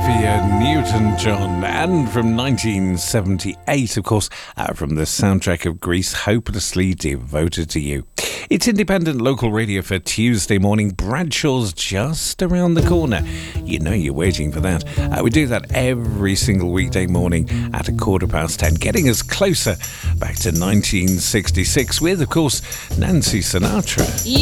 Olivia Newton-John, and from 1978, of course, from the soundtrack of Grease, Hopelessly Devoted to You. It's independent local radio for Tuesday morning. Bradshaw's just around the corner. You know you're waiting for that. We do that every single weekday morning at 10:15, getting us closer back to 1966 with, of course, Nancy Sinatra.